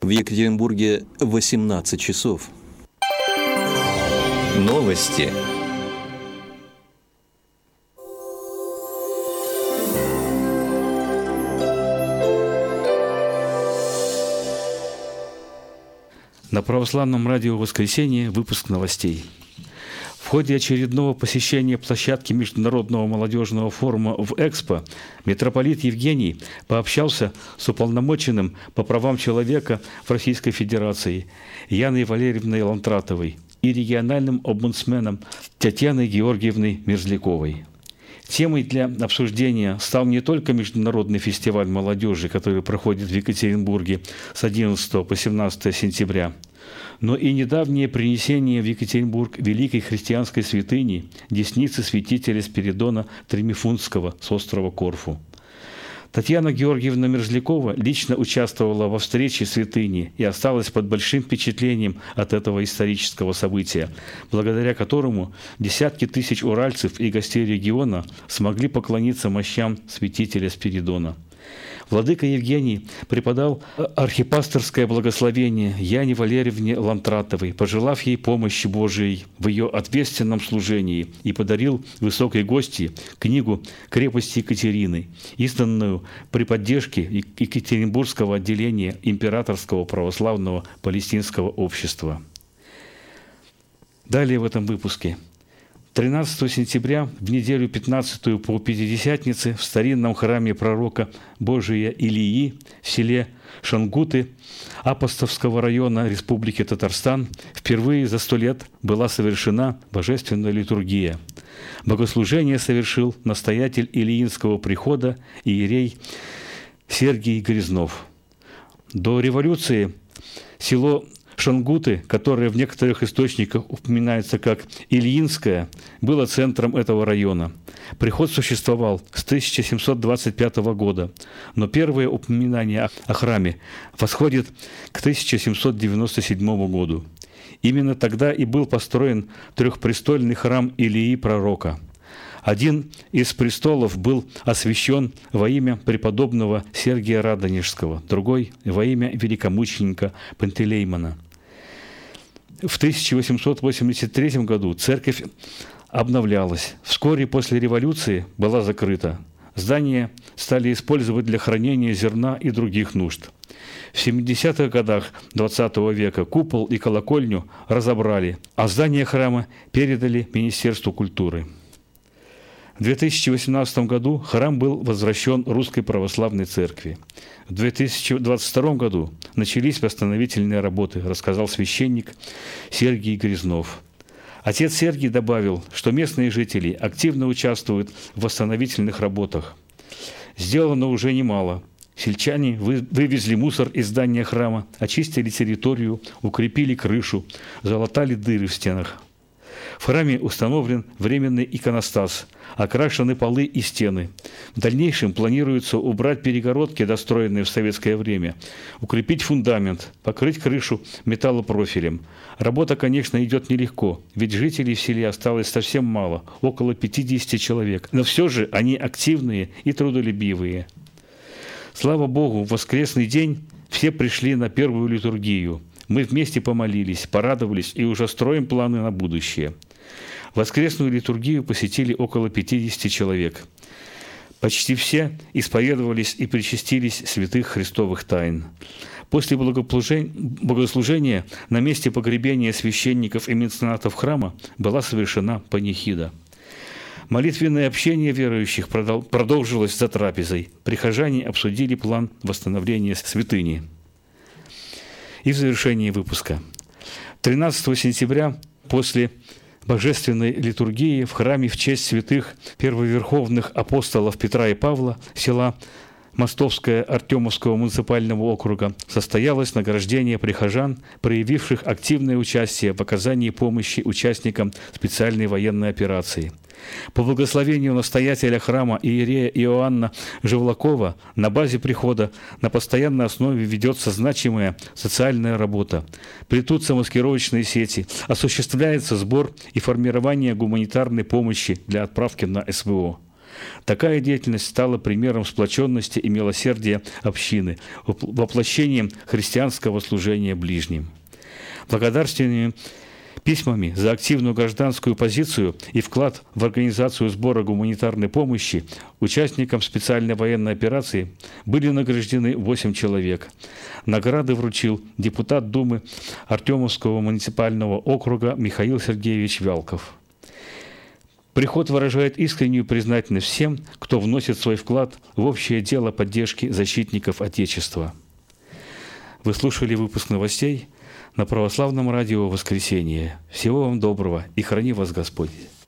В Екатеринбурге 18 часов. Новости. На православном радио «Воскресенье» выпуск новостей. В ходе очередного посещения площадки Международного молодежного форума в Экспо митрополит Евгений пообщался с уполномоченным по правам человека в Российской Федерации Яной Валерьевной Лантратовой и региональным омбудсменом Татьяной Георгиевной Мерзляковой. Темой для обсуждения стал не только Международный фестиваль молодежи, который проходит в Екатеринбурге с 11 по 17 сентября, но и недавнее принесение в Екатеринбург великой христианской святыни десницы святителя Спиридона Тремифунтского с острова Корфу. Татьяна Георгиевна Мерзлякова лично участвовала во встрече святыни и осталась под большим впечатлением от этого исторического события, благодаря которому десятки тысяч уральцев и гостей региона смогли поклониться мощам святителя Спиридона. Владыка Евгений преподал архипасторское благословение Яне Валерьевне Лантратовой, пожелав ей помощи Божией в ее ответственном служении, и подарил высокой гостье книгу «Крепость Екатерины», изданную при поддержке Екатеринбургского отделения Императорского православного палестинского общества. Далее в этом выпуске. 13 сентября, в неделю 15 по Пятидесятнице, в старинном храме пророка Божия Илии в селе Шангуты Апостовского района Республики Татарстан впервые за 100 лет была совершена божественная литургия. Богослужение совершил настоятель Илиинского прихода иерей Сергий Грязнов. До революции село Шангуты, которое в некоторых источниках упоминается как Ильинское, было центром этого района. Приход существовал с 1725 года, но первое упоминание о храме восходит к 1797 году. Именно тогда и был построен трехпрестольный храм Илии Пророка. Один из престолов был освящен во имя преподобного Сергия Радонежского, другой – во имя великомученика Пантелеймона. В 1883 году церковь обновлялась. Вскоре после революции была закрыта. Здание стали использовать для хранения зерна и других нужд. В 70-х годах XX века купол и колокольню разобрали, а здание храма передали Министерству культуры. В 2018 году храм был возвращен Русской Православной Церкви. В 2022 году начались восстановительные работы, рассказал священник Сергий Грязнов. Отец Сергий добавил, что местные жители активно участвуют в восстановительных работах. Сделано уже немало. Сельчане вывезли мусор из здания храма, очистили территорию, укрепили крышу, залатали дыры в стенах. В храме установлен временный иконостас, окрашены полы и стены. В дальнейшем планируется убрать перегородки, достроенные в советское время, укрепить фундамент, покрыть крышу металлопрофилем. Работа, конечно, идет нелегко, ведь жителей в селе осталось совсем мало, около 50 человек. Но все же они активные и трудолюбивые. Слава Богу, в воскресный день все пришли на первую литургию. Мы вместе помолились, порадовались и уже строим планы на будущее. Воскресную литургию посетили около 50 человек. Почти все исповедовались и причастились святых христовых тайн. После богослужения на месте погребения священников и меценатов храма была совершена панихида. Молитвенное общение верующих продолжилось за трапезой. Прихожане обсудили план восстановления святыни. И в завершении выпуска. 13 сентября после божественной литургии в храме в честь святых первоверховных апостолов Петра и Павла села Мостовское Артемовского муниципального округа состоялось награждение прихожан, проявивших активное участие в оказании помощи участникам специальной военной операции. По благословению настоятеля храма иерея Иоанна Живлакова на базе прихода на постоянной основе ведется значимая социальная работа. Плетутся маскировочные сети, осуществляется сбор и формирование гуманитарной помощи для отправки на СВО. Такая деятельность стала примером сплоченности и милосердия общины, воплощением христианского служения ближним. Благодарственными письмами за активную гражданскую позицию и вклад в организацию сбора гуманитарной помощи участникам специальной военной операции были награждены 8 человек. Награды вручил депутат Думы Артемовского муниципального округа Михаил Сергеевич Вялков. Приход выражает искреннюю признательность всем, кто вносит свой вклад в общее дело поддержки защитников Отечества. Вы слушали выпуск новостей на Православном радио «Воскресенье». Всего вам доброго и храни вас Господь!